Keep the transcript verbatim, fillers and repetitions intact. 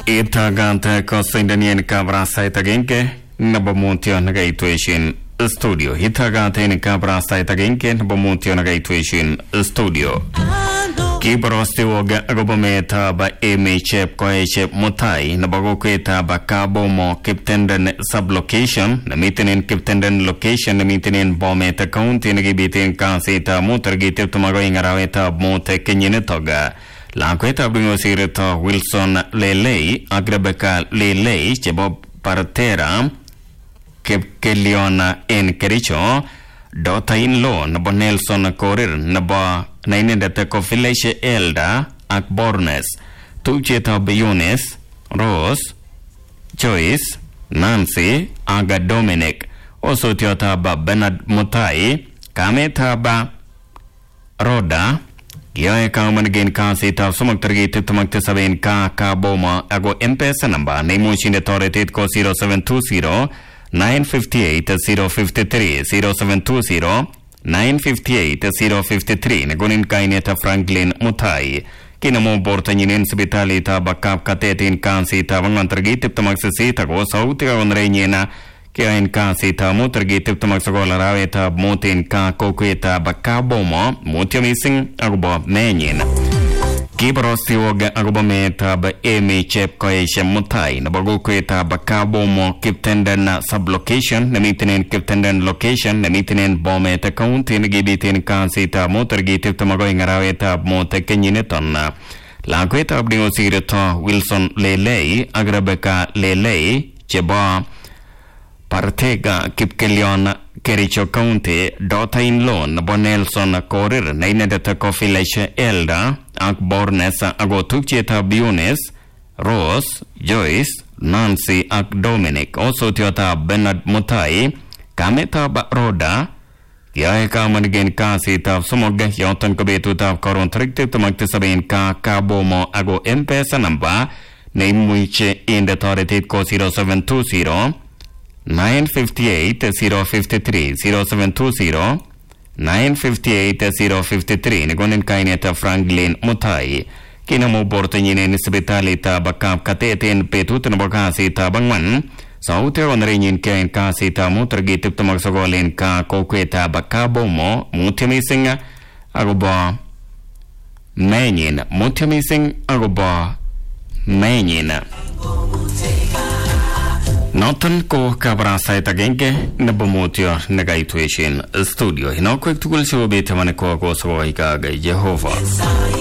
Itaganta Costindanian Cabra site again, Nabamuntia Nagatuation Studio. Hitaganta in Cabra site again, Nabamuntia Nagatuation Studio. Kibarosti woga agobameta ba eme chep kwa chep mutai nabagokweta ba kabo mo kiptenden sublocation na mitinin kiptenden location na mitinin bometa county nagibitin kansita mutargite tumago ingaraweta mote kenyine toga lankweta bringo sireta Wilson Lelei agrabeka Lelei chebo partera kepkeliona en kericho Dota in law nabo Nelson Korir nabo nainendete kofileche Elda ak Bornes Tucheta Beyunes Rose Joyce Nancy aga Dominic Oso tiota ba Bernard Mutai Kameta ba Roda Yoe kaumanigin kasi ta sumak targete tumakte sabihin ka ka boma ago M-Pesa namba naimushin authority ko zero seven two zero nine five eight zero five three zero seven two zero nine five eight zero five three nagunin kaineta Franklin Mutai kinamo bortanyinin sabitali ta bakap katetin kansi ta bangantargitip tamagsasita ko sauti ka onrenyena kiain kansi ta mutargitip tamagsagol araweta mutin ka kokweta bakabomo mutyomising agubo menyin Kibarosti woga agobameta ba eme chep koeshe mutai na bagokweta bakabomo kiptenden sublocation na mitinin kiptenden location na mitinin bometa county na gibitin kansita motargitip tamago ingaraweta mote kenyineton lakweta abdingo sireta Wilson Lelei agrabeka Lelei cheba partega kipkelion Kericho County Dota in Lon Bonelson Korir nainedeta kofileche Elda ak Bornes ago tukcheta Biones Rose Joyce Nancy ak Dominic also tiota Bernard Mutai kameta ba Roda yae kamanigin kasi ta sumoga yonton kabetu ta koron trikte tumakte sabihin ka kabomo ago M-Pesa namba naimuiche in the authority ko zero seven two zero nine five eight zero five three zero seven two zero nine five eight zero five three nagonin kaineta Franklin Mutai kinamo bortanyinin sabitali ta bakap katetin petut na bakasi ta bangman saute onrenin kain kasi ta mutargitip tamagsagolin ka kokweta bakabomo mutyaminga agoba menyin mutyaminga agoba menyin Notan ko kabra saita genge na bumutyo nagaituation studio. Hino kwek tukul siyo bita maneko ako sawa ikaga Jehovah.